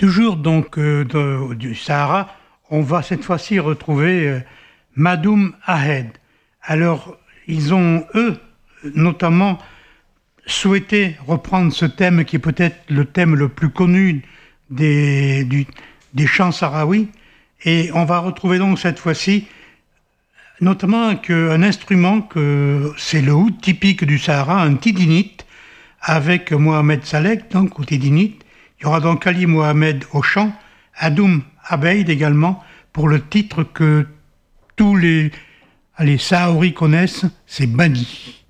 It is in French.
Toujours donc du Sahara, on va cette fois-ci retrouver Madoum Ahed. Alors, ils ont, eux, notamment, souhaité reprendre ce thème qui est peut-être le thème le plus connu des chants sahraouis. Et on va retrouver donc cette fois-ci, notamment un instrument que c'est le oud typique du Sahara, un tidinite, avec Mohamed Saleh, donc au tidinite. Il y aura donc Ali Mohamed au chant, Adoum Abeid également, pour le titre que tous les Sahaouris connaissent, c'est Bani.